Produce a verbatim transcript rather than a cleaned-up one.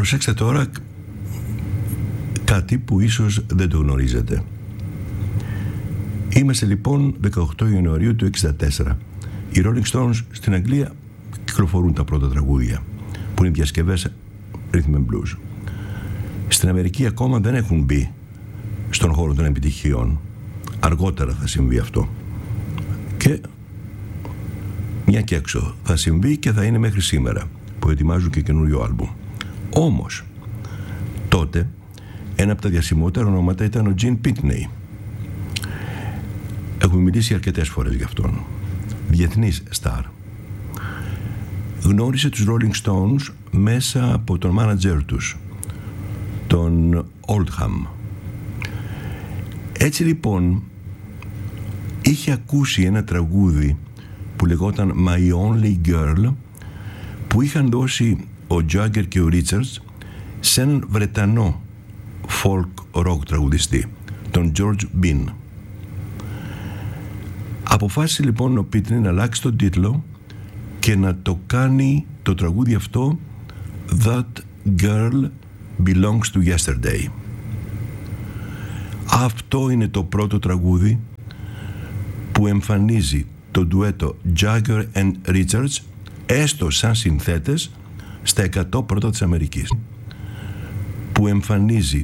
Προσέξτε τώρα κάτι που ίσως δεν το γνωρίζετε. Είμαστε λοιπόν δεκαοκτώ Ιανουαρίου του εξήντα τέσσερα. Οι Rolling Stones στην Αγγλία κυκλοφορούν τα πρώτα τραγούδια, που είναι διασκευές rhythm and blues. Στην Αμερική ακόμα δεν έχουν μπει στον χώρο των επιτυχιών. Αργότερα θα συμβεί αυτό. Και μια και έξω θα συμβεί και θα είναι μέχρι σήμερα, που ετοιμάζουν και καινούριο άλμπουμ. Όμως τότε ένα από τα διασημότερα ονόματα ήταν ο Gene Pitney. Έχουμε μιλήσει αρκετές φορές γι' αυτόν. Διεθνής στάρ. Γνώρισε τους Rolling Stones μέσα από τον μάνατζερ τους, τον Oldham. Έτσι λοιπόν είχε ακούσει ένα τραγούδι που λεγόταν My Only Girl, που είχαν δώσει ο Jagger και ο Richards σε έναν Βρετανό folk rock τραγουδιστή, τον George Bean. Αποφάσισε λοιπόν ο Pitney να αλλάξει τον τίτλο και να το κάνει το τραγούδι αυτό That Girl Belongs to Yesterday. Αυτό είναι το πρώτο τραγούδι που εμφανίζει το ντουέτο Jagger and Richards, έστω σαν συνθέτες, στα εκατό πρώτα της Αμερικής, που εμφανίζει